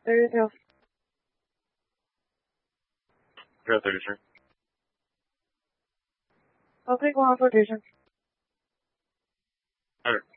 Anything else? Got 33. I'll take one on flotation. Alright.